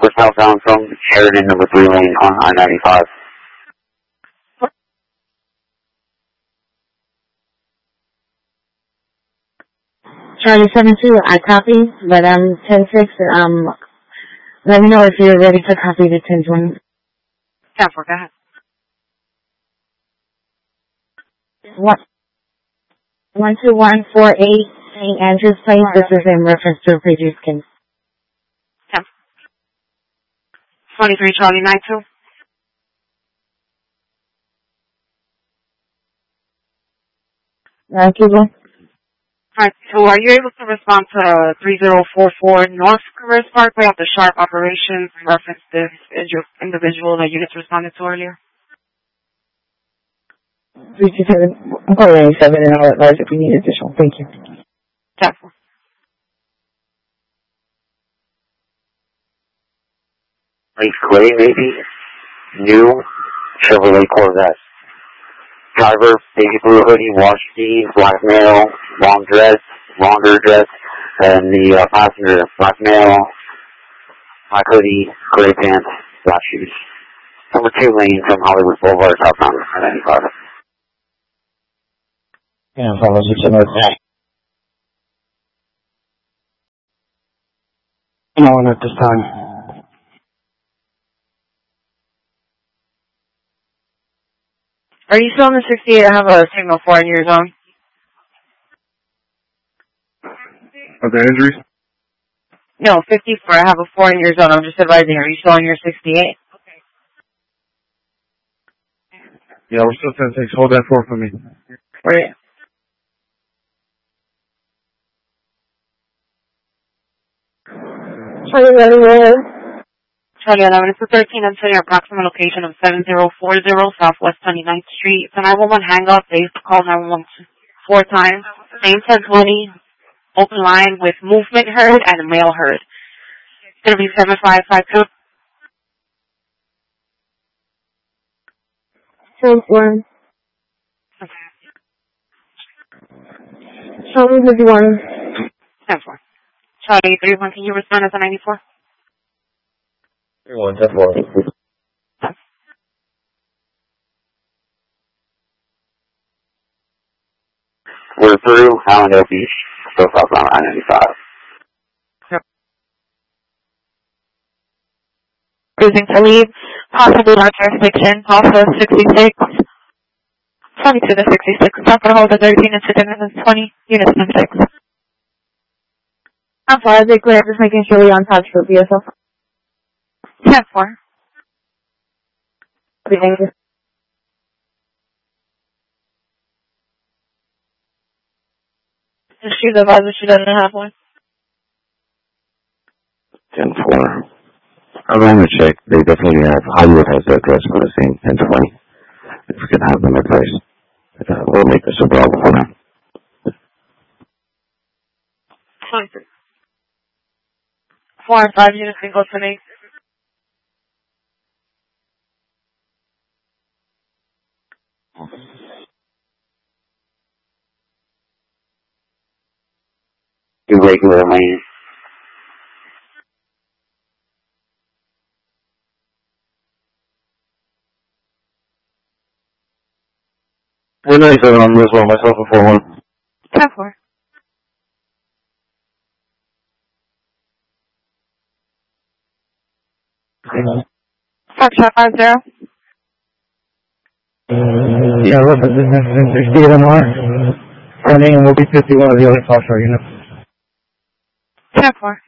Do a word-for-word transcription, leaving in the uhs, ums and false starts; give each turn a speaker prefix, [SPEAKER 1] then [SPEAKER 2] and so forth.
[SPEAKER 1] We're southbound from Sheridan, number three lane on I ninety-five.
[SPEAKER 2] Charlie seven two, I copy, but I'm ten six, um, let me know if you're ready to copy the ten twenty.
[SPEAKER 3] ten four, go ahead.
[SPEAKER 2] What? one two one four eight Saint Andrew's Place, this is in reference to a previous case.
[SPEAKER 3] ten. twenty-three Charlie nine two.
[SPEAKER 2] Uh, keep going.
[SPEAKER 3] Alright, so are you able to respond to three zero four four North Careers Parkway at the Sharp Operations in reference to this individual that you just responded to earlier?
[SPEAKER 2] three two seven, I'm calling ninety-seven and I'll advise if we need additional. Thank you.
[SPEAKER 3] ten four.
[SPEAKER 1] Lake Clay, maybe? New Chevrolet Corvette. Driver, baby blue hoodie, wash jeans, black male, long dress, longer dress, and the uh, passenger, black male, black hoodie, gray pants, black shoes. Number two lane from Hollywood Boulevard, southbound I ninety-five.
[SPEAKER 4] Yeah, follow six North Ave. No one at this time.
[SPEAKER 3] Are you still in the sixty-eight? I have a signal for in your zone.
[SPEAKER 5] Are there injuries?
[SPEAKER 3] No, fifty-four. I have a four in your zone. I'm just advising. Are you still in your sixty-eight?
[SPEAKER 5] Yeah, we're still ten six. Hold that four for me.
[SPEAKER 3] Right.
[SPEAKER 2] Charlie eleven,
[SPEAKER 3] Charlie eleven, it's the thirteen. I'm setting your approximate location of seven zero four zero Southwest twenty-ninth Street. It's a nine one one hang-up. They called nine one one four times. Same ten twenty. Open line with movement heard and a male heard. It's going to be seven five five two.
[SPEAKER 2] ten one. Charlie fifty-one.
[SPEAKER 3] ten four. Charlie three one, can you respond as a ninety-four?
[SPEAKER 1] three one, ten four. We're through Allendale Beach, still southbound I ninety-five.
[SPEAKER 3] Cruising to leave, possibly not jurisdiction, also sixty-six. twenty-two to sixty-six, stop for hold the thirteen incident and twenty, units ten six.
[SPEAKER 2] I'm sorry, I clear, just making sure we're on touch for B S L.
[SPEAKER 3] ten four.
[SPEAKER 2] Okay, thank you.
[SPEAKER 3] She's advised that she doesn't have one.
[SPEAKER 4] ten four. I ran a check. They definitely have, Hollywood has the address for the same ten twenty. If we can have them advised, uh, we'll make this a problem for them.
[SPEAKER 3] twenty-three. Four and five units can go to me.
[SPEAKER 1] Two regular lanes.
[SPEAKER 4] We're ninety-seven on this one, myself and four one.
[SPEAKER 3] ten four. Foxtrot five zero.
[SPEAKER 4] Yeah, look, this is D M R. Our name will be fifty-one of the other Foxtrot units.
[SPEAKER 3] ten four.